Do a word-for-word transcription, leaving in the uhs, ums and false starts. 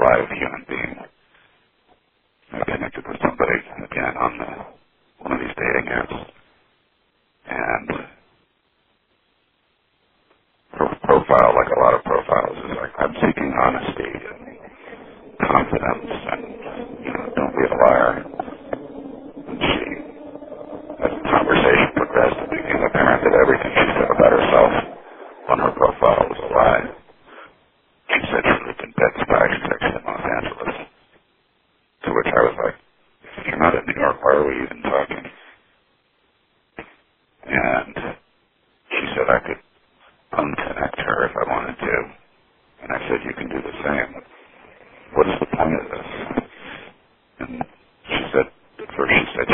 live human being. I connected with somebody again on the, one of these dating apps, and her profile, like a lot of profiles, is like, I'm seeking honesty and confidence, and you know, don't be a liar. And she, as the conversation progressed, it became apparent that everything she said about herself on her profile was a lie. She said she lived in Bed-Stuy, Texas, in Los Angeles. To which I was like, if you're not in New York, why are we even talking? And she said I could unconnect her if I wanted to. And I said, you can do the same. What is the point of this? And she said, at first she said